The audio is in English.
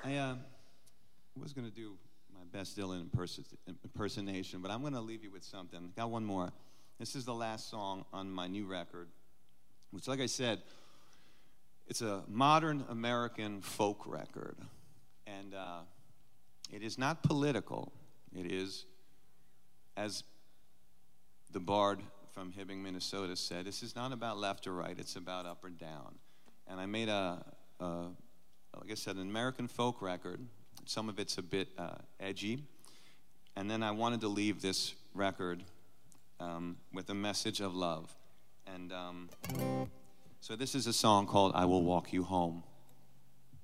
I was going to do my best Dylan impersonation, but I'm going to leave you with something. Got one more. This is the last song on my new record, which, like I said, it's a modern American folk record. And it is not political. It is, as the bard from Hibbing, Minnesota said, this is not about left or right, it's about up or down. And I made like I said, an American folk record. Some of it's a bit edgy. And then I wanted to leave this record with a message of love. And so this is a song called I Will Walk You Home.